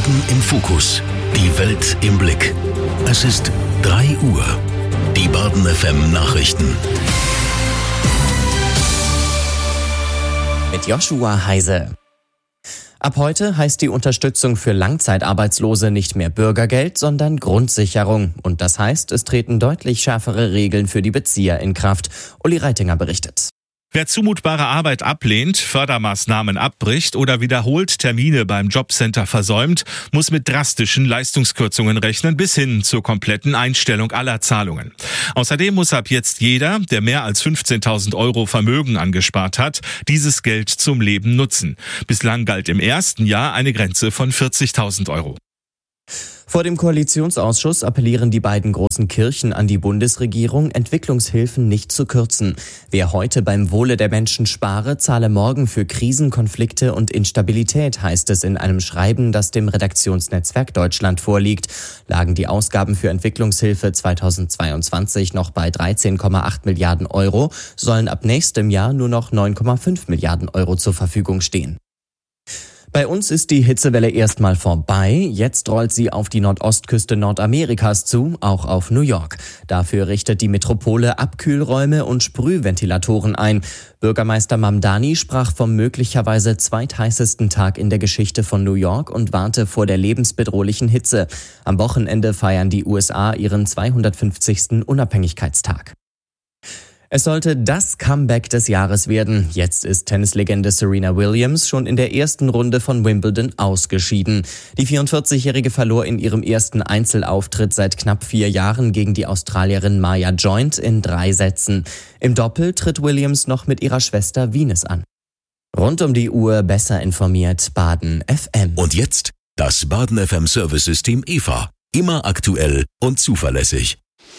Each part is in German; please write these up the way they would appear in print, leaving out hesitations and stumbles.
Baden im Fokus. Die Welt im Blick. Es ist 3 Uhr. Die Baden FM Nachrichten. Mit Joshua Heise. Ab heute heißt die Unterstützung für Langzeitarbeitslose nicht mehr Bürgergeld, sondern Grundsicherung. Und das heißt, es treten deutlich schärfere Regeln für die Bezieher in Kraft. Uli Reitinger berichtet. Wer zumutbare Arbeit ablehnt, Fördermaßnahmen abbricht oder wiederholt Termine beim Jobcenter versäumt, muss mit drastischen Leistungskürzungen rechnen bis hin zur kompletten Einstellung aller Zahlungen. Außerdem muss ab jetzt jeder, der mehr als 15.000 Euro Vermögen angespart hat, dieses Geld zum Leben nutzen. Bislang galt im ersten Jahr eine Grenze von 40.000 Euro. Vor dem Koalitionsausschuss appellieren die beiden großen Kirchen an die Bundesregierung, Entwicklungshilfen nicht zu kürzen. Wer heute beim Wohle der Menschen spare, zahle morgen für Krisen, Konflikte und Instabilität, heißt es in einem Schreiben, das dem Redaktionsnetzwerk Deutschland vorliegt. Lagen die Ausgaben für Entwicklungshilfe 2022 noch bei 13,8 Milliarden Euro, sollen ab nächstem Jahr nur noch 9,5 Milliarden Euro zur Verfügung stehen. Bei uns ist die Hitzewelle erstmal vorbei. Jetzt rollt sie auf die Nordostküste Nordamerikas zu, auch auf New York. Dafür richtet die Metropole Abkühlräume und Sprühventilatoren ein. Bürgermeister Mamdani sprach vom möglicherweise zweitheißesten Tag in der Geschichte von New York und warnte vor der lebensbedrohlichen Hitze. Am Wochenende feiern die USA ihren 250. Unabhängigkeitstag. Es sollte das Comeback des Jahres werden. Jetzt ist Tennislegende Serena Williams schon in der ersten Runde von Wimbledon ausgeschieden. Die 44-Jährige verlor in ihrem ersten Einzelauftritt seit knapp 4 Jahren gegen die Australierin Maya Joint in 3 Sätzen. Im Doppel tritt Williams noch mit ihrer Schwester Venus an. Rund um die Uhr besser informiert Baden FM. Und jetzt das Baden FM Service-System EVA. Immer aktuell und zuverlässig.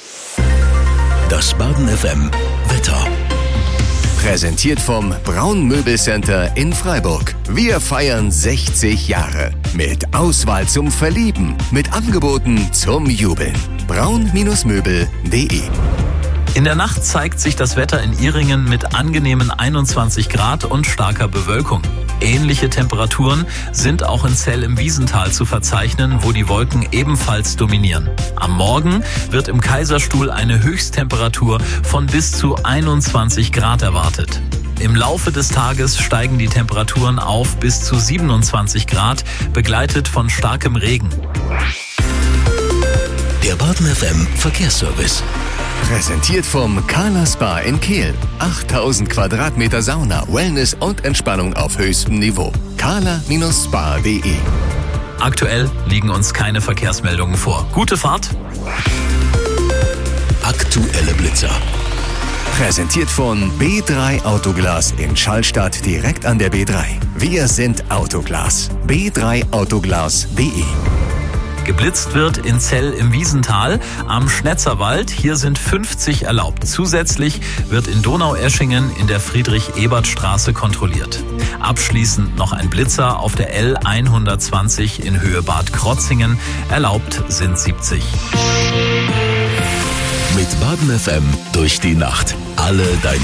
Das Baden FM Wetter. Präsentiert vom Braun Möbelcenter in Freiburg. Wir feiern 60 Jahre. Mit Auswahl zum Verlieben. Mit Angeboten zum Jubeln. braun-möbel.de. In der Nacht zeigt sich das Wetter in Ihringen mit angenehmen 21 Grad und starker Bewölkung. Ähnliche Temperaturen sind auch in Zell im Wiesental zu verzeichnen, wo die Wolken ebenfalls dominieren. Am Morgen wird im Kaiserstuhl eine Höchsttemperatur von bis zu 21 Grad erwartet. Im Laufe des Tages steigen die Temperaturen auf bis zu 27 Grad, begleitet von starkem Regen. Der Baden FM Verkehrsservice. Präsentiert vom Carla Spa in Kehl. 8000 Quadratmeter Sauna, Wellness und Entspannung auf höchstem Niveau. carla-spa.de. Aktuell liegen uns keine Verkehrsmeldungen vor. Gute Fahrt! Aktuelle Blitzer. Präsentiert von B3 Autoglas in Schallstadt direkt an der B3. Wir sind Autoglas. b3autoglas.de. Geblitzt wird in Zell im Wiesental, am Schnetzerwald. Hier sind 50 erlaubt. Zusätzlich wird in Donaueschingen in der Friedrich-Ebert-Straße kontrolliert. Abschließend noch ein Blitzer auf der L120 in Höhe Bad Krotzingen. Erlaubt sind 70. Mit Baden FM durch die Nacht. Alle deine